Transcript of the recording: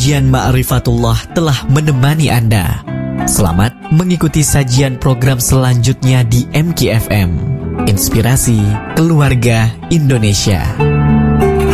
Kajian Ma'rifatullah telah menemani Anda. Selamat mengikuti sajian program selanjutnya di MKFM, Inspirasi Keluarga Indonesia.